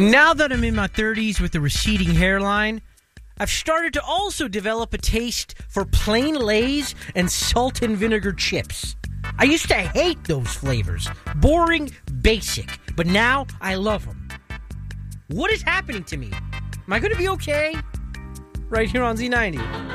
Now that I'm in my 30s with a receding hairline, I've started to also develop a taste for plain Lay's and salt and vinegar chips. I used to hate those flavors. Boring, basic. But now I love them. What is happening to me? Am I going to be okay? Right here on Z90.